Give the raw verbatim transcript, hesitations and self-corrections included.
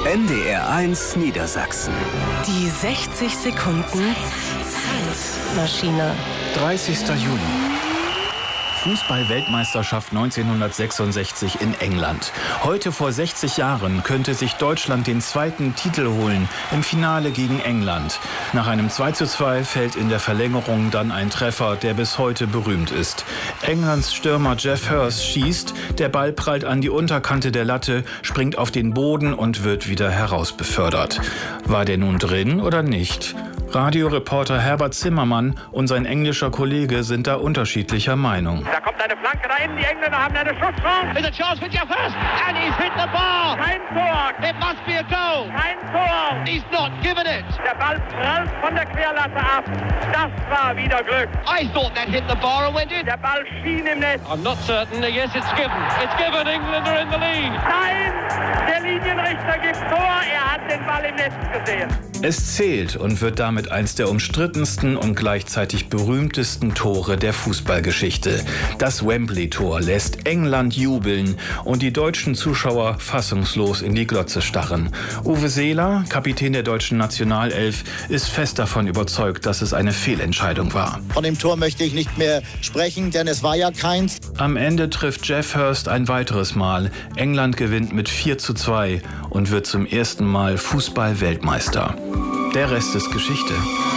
N D R eins Niedersachsen. Die sechzig Sekunden Zeitmaschine. dreißigster Juli. Fußball-Weltmeisterschaft neunzehnhundertsechsundsechzig in England. Heute vor sechzig Jahren könnte sich Deutschland den zweiten Titel holen im Finale gegen England. Nach einem zwei zu zwei fällt in der Verlängerung dann ein Treffer, der bis heute berühmt ist. Englands Stürmer Geoff Hurst schießt, der Ball prallt an die Unterkante der Latte, springt auf den Boden und wird wieder herausbefördert. War der nun drin oder nicht? Radioreporter Herbert Zimmermann und sein englischer Kollege sind da unterschiedlicher Meinung. Da kommt eine Flanke dahin, die Engländer haben eine Schusszone. There's a chance for Geoff Hurst and he's hit the bar. Kein Tor. It must be a goal. Kein Tor. He's not given it. Der Ball prallt von der Querlatte ab. Das war wieder Glück. I thought that hit the bar and went in. Der Ball schien im Netz. I'm not certain. Yes, it's given. It's given. England are in the lead. Nein, der Linienrichter gibt Tor. Er hat den Ball im Netz gesehen. Es zählt und wird damit eins der umstrittensten und gleichzeitig berühmtesten Tore der Fußballgeschichte. Das Wembley-Tor lässt England jubeln und die deutschen Zuschauer fassungslos in die Glotze starren. Uwe Seeler, Kapitän der deutschen Nationalelf, ist fest davon überzeugt, dass es eine Fehlentscheidung war. Von dem Tor möchte ich nicht mehr sprechen, denn es war ja keins. Am Ende trifft Geoff Hurst ein weiteres Mal. England gewinnt mit vier zu zwei und wird zum ersten Mal Fußball-Weltmeister. Der Rest ist Geschichte.